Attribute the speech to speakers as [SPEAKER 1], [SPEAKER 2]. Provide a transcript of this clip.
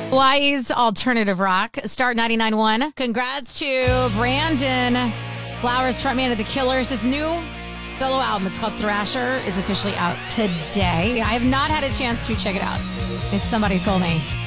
[SPEAKER 1] Hawaii's alternative rock. Start 99.1. Congrats to Brandon Flowers, frontman of The Killers. His new solo album, it's called Thrasher, is officially out today. I have not had a chance to check it out. Somebody told me.